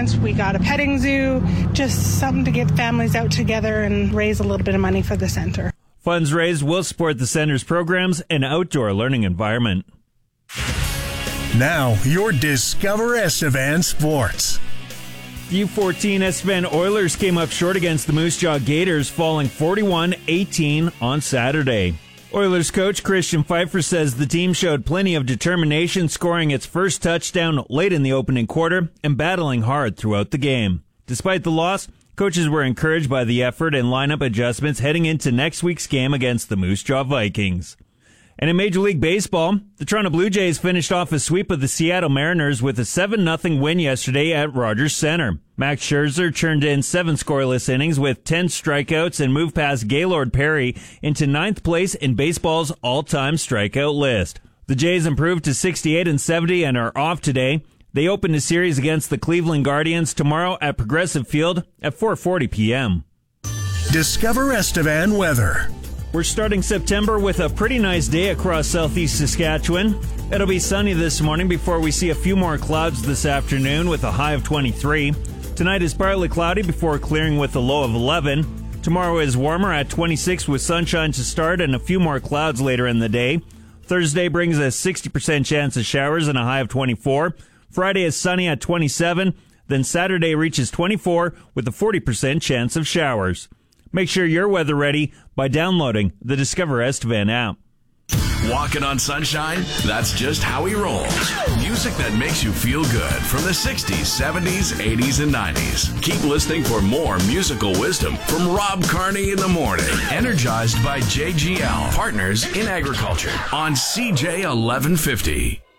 ambulance. We got a petting zoo, just something to get families out together and raise a little bit of money for the center. Funds raised will support the center's programs and outdoor learning environment. Now, your Discover Estevan Sports. The U14 Estevan Oilers came up short against the Moose Jaw Gators, falling 41-18 on Saturday. Oilers coach Christian Pfeiffer says the team showed plenty of determination, scoring its first touchdown late in the opening quarter and battling hard throughout the game. Despite the loss, coaches were encouraged by the effort and lineup adjustments heading into next week's game against the Moose Jaw Vikings. And in Major League Baseball, the Toronto Blue Jays finished off a sweep of the Seattle Mariners with a 7-0 win yesterday at Rogers Center. Max Scherzer turned in 7 scoreless innings with 10 strikeouts and moved past Gaylord Perry into 9th place in baseball's all-time strikeout list. The Jays improved to 68-70 and are off today. They open a series against the Cleveland Guardians tomorrow at Progressive Field at 4:40 p.m. Discover Estevan weather. We're starting September with a pretty nice day across southeast Saskatchewan. It'll be sunny this morning before we see a few more clouds this afternoon with a high of 23. Tonight is partly cloudy before clearing with a low of 11. Tomorrow is warmer at 26 with sunshine to start and a few more clouds later in the day. Thursday brings a 60% chance of showers and a high of 24. Friday is sunny at 27. Then Saturday reaches 24 with a 40% chance of showers. Make sure you're weather ready by downloading the Discover Estevan app. Walking on sunshine? That's just how he rolls. Music that makes you feel good from the 60s, 70s, 80s, and 90s. Keep listening for more musical wisdom from Rob Carney in the morning. Energized by JGL, Partners in Agriculture on CJ 1150.